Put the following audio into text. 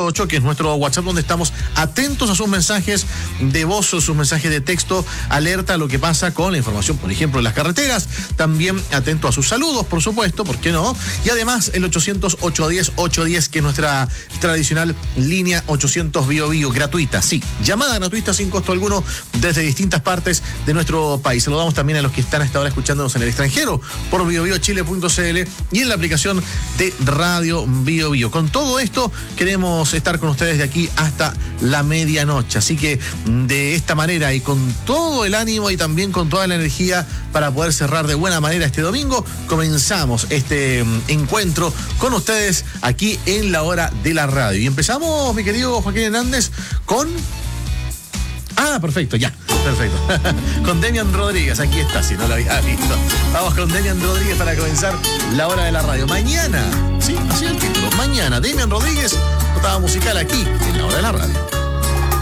988, que es nuestro WhatsApp, donde estamos atentos a sus mensajes de voz, sus mensajes de texto, alerta a lo que pasa con la información, por ejemplo, en las carreteras. También atento a sus saludos, por supuesto, ¿por qué no? Y además el 800-810-810, que es nuestra tradicional línea 800 Bio Bio, gratuita, sí, llamada gratuita sin costo alguno desde distintas partes de nuestro país. Saludamos también a los que están hasta ahora escuchándonos en el extranjero por biobiochile.cl y en la aplicación de Radio Bio Bio. Con todo esto queremos estar con ustedes de aquí hasta la medianoche, así que de esta manera y con todo el ánimo y también con toda la energía para poder cerrar de buena manera este domingo, comenzamos este encuentro con ustedes aquí en la hora de la radio. Y empezamos, mi querido Joaquín Hernández, con... perfecto, ya, perfecto. Con Demian Rodríguez, aquí está, si no lo había visto. Vamos con Demian Rodríguez para comenzar la hora de la radio. Mañana, sí, así es el título, mañana, Demian Rodríguez, nota musical aquí en la hora de la radio.